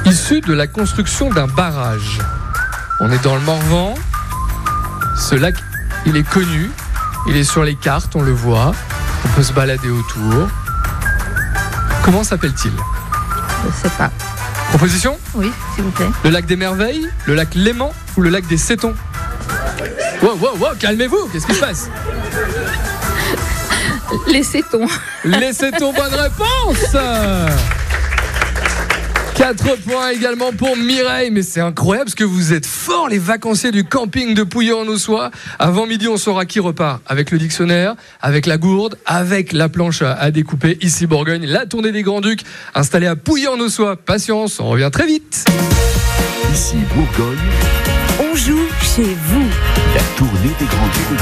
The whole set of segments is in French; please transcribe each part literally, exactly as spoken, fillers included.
issu de la construction d'un barrage. On est dans le Morvan. Ce lac, il est connu. Il est sur les cartes, on le voit. On peut se balader autour. Comment s'appelle-t-il ? Je sais pas. Proposition ? Oui, s'il vous plaît. Le lac des Merveilles, le lac Léman ou le lac des Sétons ? Wow, wow, wow, calmez-vous, qu'est-ce qui se passe ? Les Sétons. Les Sétons, bonne réponse ! quatre points également pour Mireille, mais c'est incroyable parce que vous êtes forts, les vacanciers du camping de Pouilly-en-Ossois. Avant midi, on saura qui repart avec le dictionnaire, avec la gourde, avec la planche à découper. Ici Bourgogne, la tournée des Grands-Ducs, installée à Pouilly-en-Ossois. Patience, on revient très vite. Ici Bourgogne, on joue chez vous. La tournée des Grands-Ducs.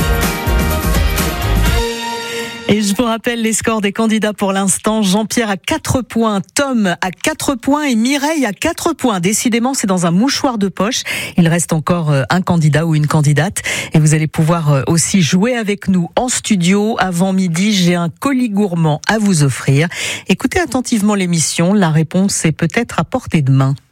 Et je vous rappelle les scores des candidats pour l'instant. Jean-Pierre à quatre points, Tom à quatre points et Mireille à quatre points. Décidément, c'est dans un mouchoir de poche. Il reste encore un candidat ou une candidate. Et vous allez pouvoir aussi jouer avec nous en studio. Avant midi, j'ai un colis gourmand à vous offrir. Écoutez attentivement l'émission. La réponse est peut-être à portée de main.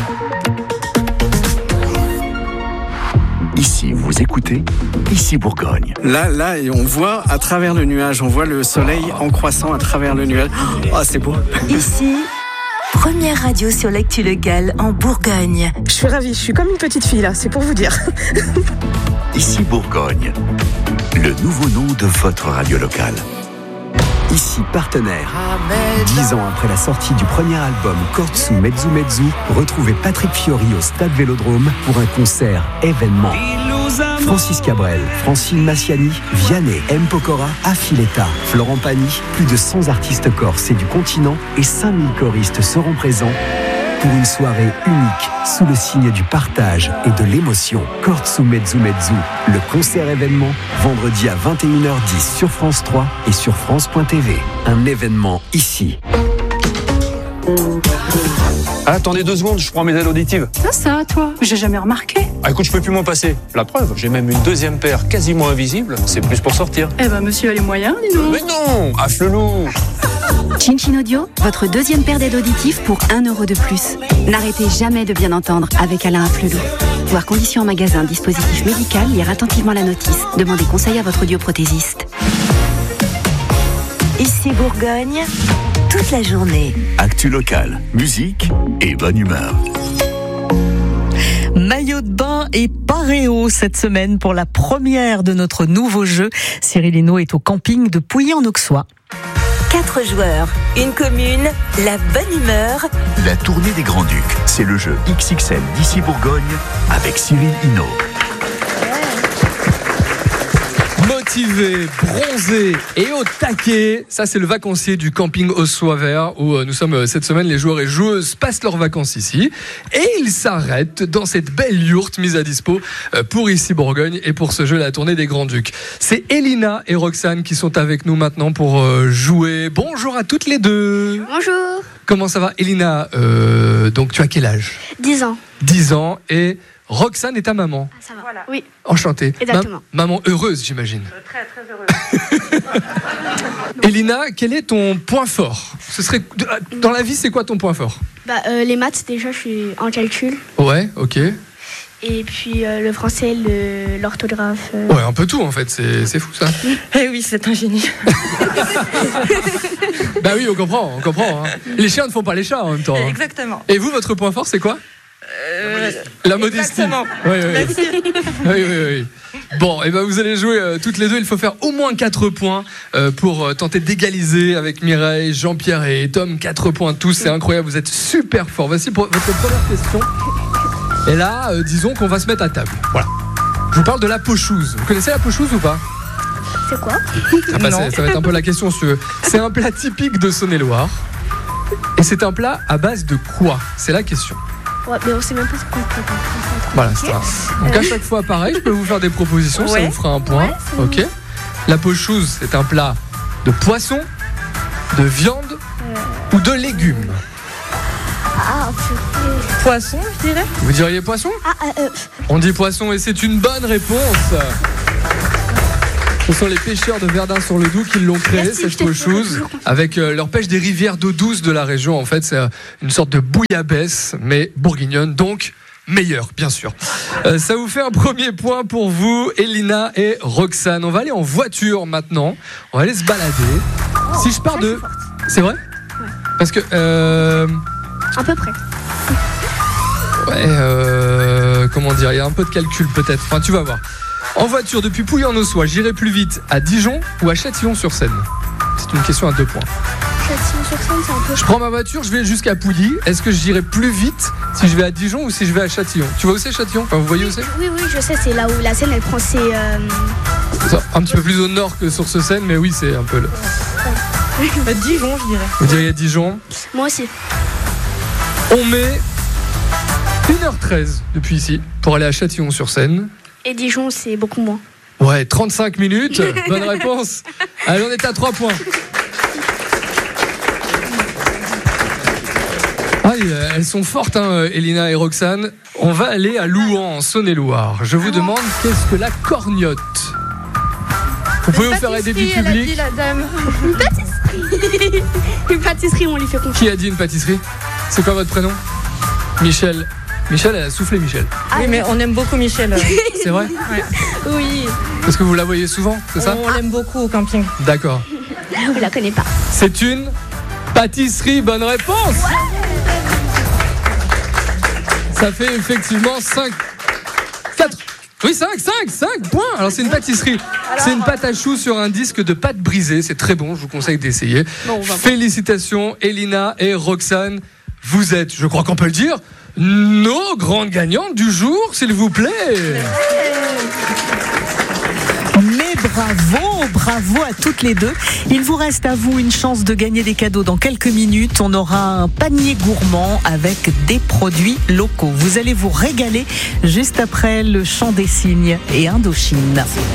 Ici, vous écoutez, ici Bourgogne. Là, là, et on voit à travers le nuage, on voit le soleil en croissant à travers le nuage. Oh, c'est beau. Ici, première radio sur l'actu locale en Bourgogne. Je suis ravie, je suis comme une petite fille là, c'est pour vous dire. Ici Bourgogne, le nouveau nom de votre radio locale. Ici partenaire. Dix ans après la sortie du premier album Kortsu Mezzu Mezzu, retrouvez Patrick Fiori au Stade Vélodrome pour un concert événement. Francis Cabrel, Francine Massiani, Vianney, M. Pokora, Affiletta, Florent Pagny, plus de cent artistes corses et du continent et cinq mille choristes seront présents pour une soirée unique sous le signe du partage et de l'émotion. Kortsu Mezzu Mezzu, le concert événement, vendredi à vingt et une heures dix sur France trois et sur France point T V. Un événement ici. Ah, attendez deux secondes, je prends mes aides auditives. Ça, ça, toi, j'ai jamais remarqué. Ah, écoute, je peux plus m'en passer. La preuve, j'ai même une deuxième paire quasiment invisible. C'est plus pour sortir. Eh ben, monsieur a les moyens, dis donc. Mais non, affle-loup. Chin-Chin Audio, votre deuxième paire d'aides auditives pour un euro de plus. N'arrêtez jamais de bien entendre avec Alain Afflelou. Voir conditions en magasin, dispositif médical, lire attentivement la notice. Demandez conseil à votre audioprothésiste. Ici Bourgogne, toute la journée. Actu locale, musique et bonne humeur. Maillot de bain et paréo cette semaine pour la première de notre nouveau jeu. Cyril Hinault est au camping de Pouilly-en-Auxois. Quatre joueurs, une commune, la bonne humeur. La tournée des Grands-Ducs, c'est le jeu X X L d'ici Bourgogne avec Cyril Hinault. Motivé, bronzé et au taquet, ça c'est le vacancier du camping Ossois Vert où nous sommes cette semaine, les joueurs et joueuses passent leurs vacances ici et ils s'arrêtent dans cette belle yourte mise à dispo pour ici Bourgogne et pour ce jeu la tournée des Grands-Ducs. C'est Elina et Roxane qui sont avec nous maintenant pour jouer. Bonjour à toutes les deux. Bonjour. Comment ça va Elina, euh, donc tu as quel âge ? dix ans. dix ans et Roxane est ta maman. Ah, ça va. Voilà. Oui. Enchantée. Exactement. Ma- maman heureuse, j'imagine. Euh, très très heureuse. Elina, quel est ton point fort ? Ce serait dans la vie, c'est quoi ton point fort ? Bah euh, les maths déjà, je suis en calcul. Ouais, ok. Et puis euh, le français, le, l'orthographe. Euh... Ouais, un peu tout en fait. C'est c'est fou ça. Eh oui, c'est un génie. Bah oui, on comprend, on comprend. Hein. Les chiens ne font pas les chats en même temps. Hein. Exactement. Et vous, votre point fort, c'est quoi ? Euh, La modestie. Exactement. Oui, oui, oui. oui, oui, oui. Bon, et ben vous allez jouer euh, toutes les deux. Il faut faire au moins quatre points euh, pour euh, tenter d'égaliser avec Mireille, Jean-Pierre et Tom. quatre points tous, c'est incroyable. Vous êtes super forts. Voici pour votre première question. Et là, euh, disons qu'on va se mettre à table. Voilà. Je vous parle de la pochouse. Vous connaissez la pochouse ou pas ? C'est quoi ? Ah bah, c'est, ça va être un peu la question. Si tu veux. C'est un plat typique de Saône-et-Loire. Et c'est un plat à base de quoi ? C'est la question. Ouais, mais on sait même pas c'est quoi le plat. Voilà, c'est ça. Donc à chaque fois, pareil, je peux vous faire des propositions, ouais. Ça vous fera un point. Ouais, ok. La pochouse, c'est un plat de poisson, de viande euh... ou de légumes. Ah, c'est... Poisson, je dirais. Vous diriez poisson ? Ah, euh... On dit poisson et c'est une bonne réponse. Ce sont les pêcheurs de Verdun-sur-le-Doubs qui l'ont créé, Merci, cette je te faux fais chose, toujours. avec euh, leur pêche des rivières d'eau douce de la région. En fait, c'est euh, une sorte de bouillabaisse, mais bourguignonne, donc meilleure, bien sûr. Euh, ça vous fait un premier point pour vous, Elina et Roxane. On va aller en voiture maintenant. On va aller se balader. Oh, si je pars ça, de... je suis forte. C'est vrai ? Ouais. Parce que... Euh... À peu près. Ouais, euh... comment dire ? Il y a un peu de calcul peut-être. Enfin, tu vas voir. En voiture, depuis Pouilly-en-Ossois, j'irai plus vite à Dijon ou à Châtillon-sur-Seine ? C'est une question à deux points. Châtillon-sur-Seine, c'est un peu. Je prends ma voiture, je vais jusqu'à Pouilly. Est-ce que j'irai plus vite si je vais à Dijon ou si je vais à Châtillon ? Tu vois où c'est Châtillon ? Enfin, vous voyez où c'est ? Oui, oui, je sais, c'est là où la Seine elle prend ses. Euh... Un petit peu plus au nord que sur ce Seine, mais oui, c'est un peu le. Bah, Dijon, je dirais. Vous diriez Dijon. Moi aussi. On met une heure treize depuis ici pour aller à Châtillon-sur-Seine. Et Dijon, c'est beaucoup moins. Ouais, trente-cinq minutes. Bonne réponse. Allez, on est à trois points. Ah, elles sont fortes, hein, Elina et Roxane. On va aller à Louhans, en Saône-et-Loire. Je vous demande qu'est-ce que la corgnotte ? Vous pouvez vous faire aider du Elle a dit, public. la dame. Une pâtisserie. Une pâtisserie, on lui fait confiance. Qui a dit une pâtisserie ? C'est quoi votre prénom ? Michel. Michel, elle a soufflé Michel. Oui, mais on aime beaucoup Michel. C'est vrai ? Ouais. Oui. Parce que vous la voyez souvent, c'est ça ? On l'aime beaucoup au camping. D'accord. On la connaît pas. C'est une pâtisserie, bonne réponse. Ça fait effectivement cinq, quatre, oui cinq, cinq, cinq points. Alors c'est une pâtisserie, c'est une pâte à choux sur un disque de pâte brisée, c'est très bon, je vous conseille d'essayer. Bon, on va Félicitations Elina et Roxane, vous êtes, je crois qu'on peut le dire, nos grandes gagnantes du jour, s'il vous plaît. Mais bravo, bravo à toutes les deux. Il vous reste à vous une chance de gagner des cadeaux dans quelques minutes. On aura un panier gourmand avec des produits locaux. Vous allez vous régaler juste après le chant des cygnes et Indochine.